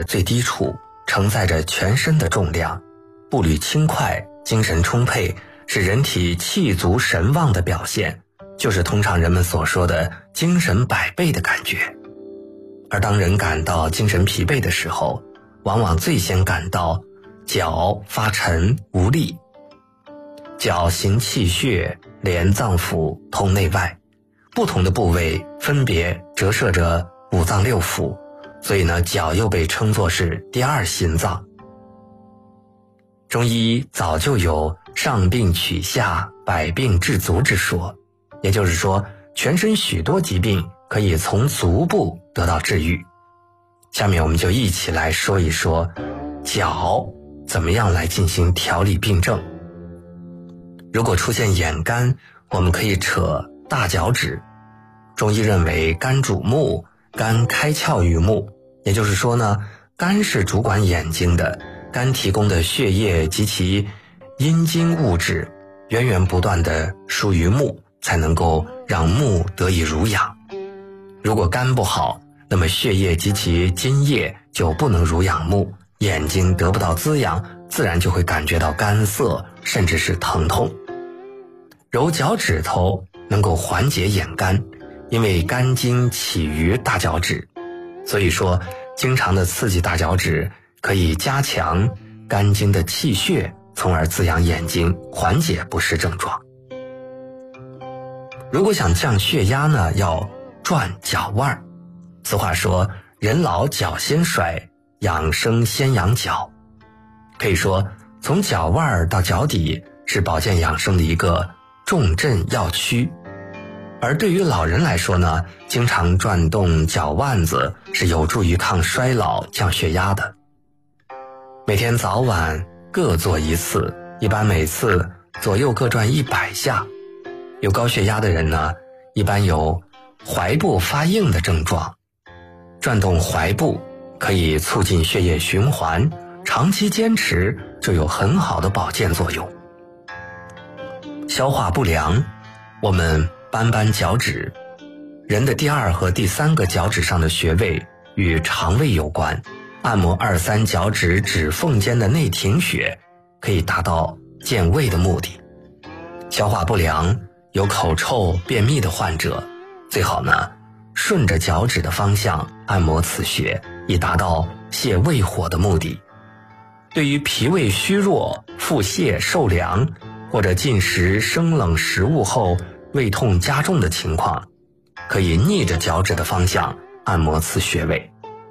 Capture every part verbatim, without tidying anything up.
最低处，承载着全身的重量，步履轻快，精神充沛，是人体气足神旺的表现，就是通常人们所说的精神百倍的感觉。而当人感到精神疲惫的时候，往往最先感到脚发沉无力。脚行气血，连脏腑，通内外，不同的部位分别折射着五脏六腑，所以呢，脚又被称作是第二心脏。中医早就有上病取下，百病治足之说，也就是说，全身许多疾病可以从足部得到治愈。下面我们就一起来说一说脚怎么样来进行调理病症。如果出现眼干，我们可以扯大脚趾。中医认为肝主目，肝开窍于目，也就是说呢，肝是主管眼睛的，肝提供的血液及其阴精物质源源不断地输于目，才能够让目得以濡养。如果肝不好，那么血液及其津液就不能濡养目，眼睛得不到滋养，自然就会感觉到干涩，甚至是疼痛。揉脚趾头能够缓解眼干，因为肝经起于大脚趾，所以说经常的刺激大脚趾可以加强肝经的气血，从而滋养眼睛，缓解不适症状。如果想降血压呢，要转脚腕。此话说，人老脚先衰，养生先养脚。可以说，从脚腕到脚底是保健养生的一个重镇要区。而对于老人来说呢，经常转动脚腕子是有助于抗衰老、降血压的。每天早晚各做一次，一般每次左右各转一百下。有高血压的人呢，一般有踝部发硬的症状。转动踝部可以促进血液循环，长期坚持就有很好的保健作用。消化不良，我们扳扳脚趾。人的第二和第三个脚趾上的穴位与肠胃有关，按摩二三脚趾指缝间的内庭穴，可以达到健胃的目的。消化不良、有口臭、便秘的患者，最好呢顺着脚趾的方向按摩此穴，以达到泻胃火的目的。对于脾胃虚弱、腹泻受凉，或者进食生冷食物后胃痛加重的情况，可以逆着脚趾的方向按摩此穴位。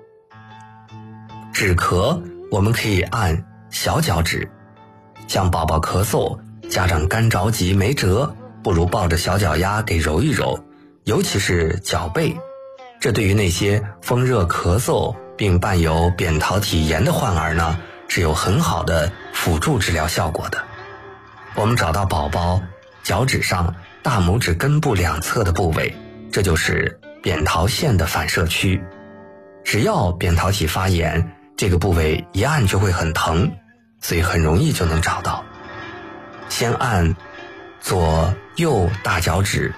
止咳，我们可以按小脚趾。像宝宝咳嗽，家长干着急没辙，不如抱着小脚丫给揉一揉，尤其是脚背，这对于那些风热咳嗽并伴有扁桃体炎的患儿呢，是有很好的辅助治疗效果的。我们找到宝宝脚趾上大拇指根部两侧的部位，这就是扁桃腺的反射区。只要扁桃体发炎，这个部位一按就会很疼，所以很容易就能找到。先按左右大脚趾，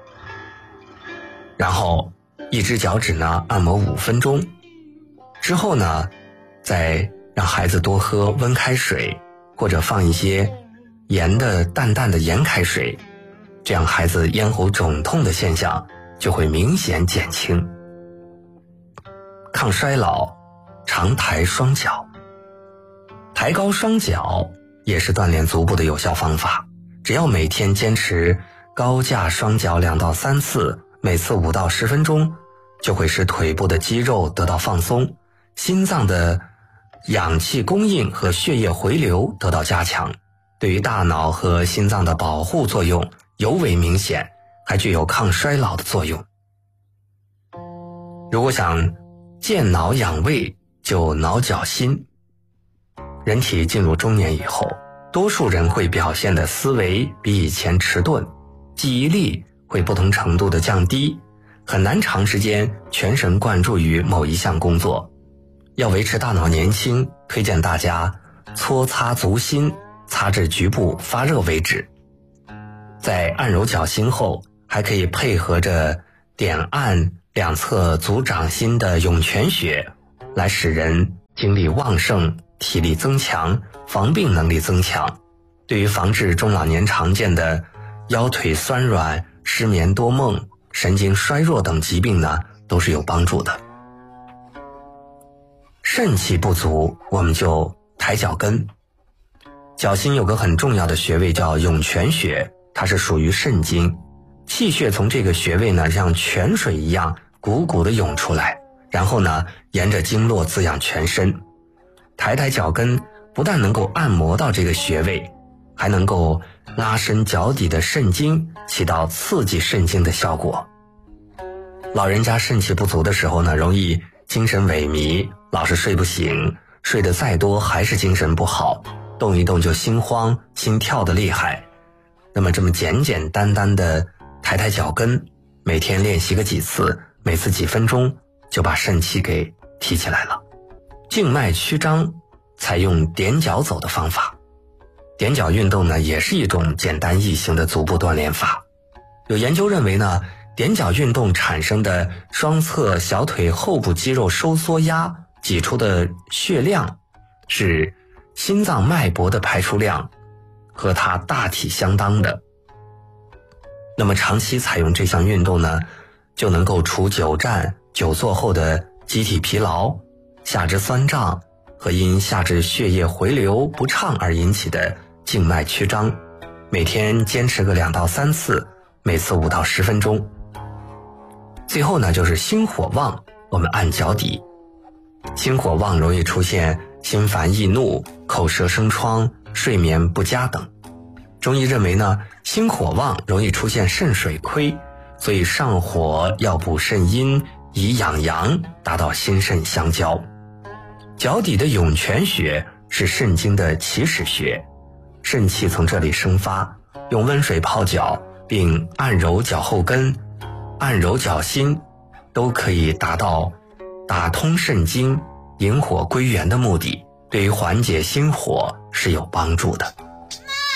然后一只脚趾呢按摩五分钟，之后呢再让孩子多喝温开水，或者放一些盐的淡淡的盐开水，这样孩子咽喉肿痛的现象就会明显减轻。抗衰老，常抬双脚。抬高双脚也是锻炼足部的有效方法，只要每天坚持高架双脚两到三次，每次五到十分钟，就会使腿部的肌肉得到放松，心脏的氧气供应和血液回流得到加强，对于大脑和心脏的保护作用尤为明显，还具有抗衰老的作用。如果想健脑养胃，就挠脚心。人体进入中年以后，多数人会表现的思维比以前迟钝，记忆力会不同程度的降低，很难长时间全神贯注于某一项工作。要维持大脑年轻，推荐大家搓擦足心，擦至局部发热为止。在按揉脚心后，还可以配合着点按两侧足掌心的涌泉穴，来使人精力旺盛，体力增强，防病能力增强，对于防治中老年常见的腰腿酸软、失眠多梦、神经衰弱等疾病呢，都是有帮助的。肾气不足，我们就抬脚跟。脚心有个很重要的穴位叫涌泉穴，它是属于肾经，气血从这个穴位呢像泉水一样汩汩地涌出来，然后呢沿着经络滋养全身。抬抬脚跟不但能够按摩到这个穴位，还能够拉伸脚底的肾经，起到刺激肾经的效果。老人家肾气不足的时候呢，容易精神萎靡，老是睡不醒，睡得再多还是精神不好，动一动就心慌心跳的厉害。那么这么简简单单的抬抬脚跟，每天练习个几次，每次几分钟，就把肾气给提起来了。静脉曲张采用踮脚走的方法，踮脚运动呢也是一种简单易行的足部锻炼法。有研究认为呢，踮脚运动产生的双侧小腿后部肌肉收缩压挤出的血量，是心脏脉搏的排出量和它大体相当的。那么长期采用这项运动呢，就能够除久站久坐后的机体疲劳、下肢酸胀和因下肢血液回流不畅而引起的静脉曲张。每天坚持个两到三次，每次五到十分钟。最后呢，就是心火旺，我们按脚底。心火旺容易出现心烦易怒、口舌生疮、睡眠不佳等。中医认为呢，心火旺容易出现肾水亏，所以上火要补肾阴，以养阳，达到心肾相交。脚底的涌泉穴是肾经的起始穴，肾气从这里生发，用温水泡脚，并按揉脚后跟、按揉脚心，都可以达到打通肾经、引火归元的目的，对于缓解心火是有帮助的。